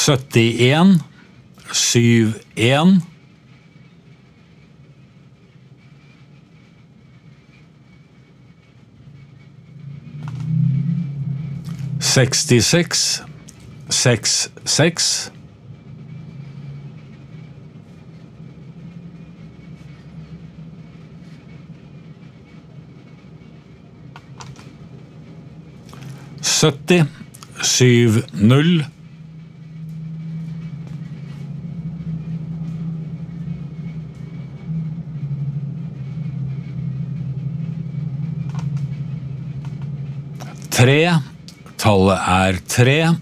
71 71 66 66 70 70 3 tallet 3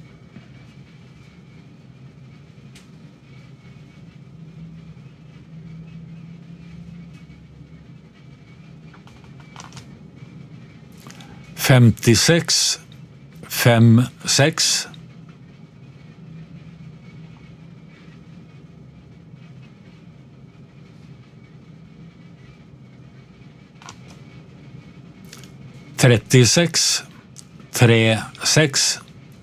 56 56 36 36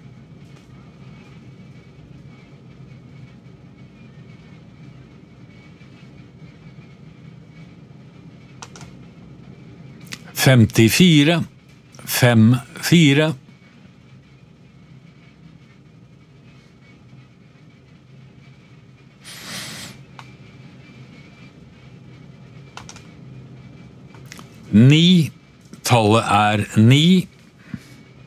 54 54 9 tallet 9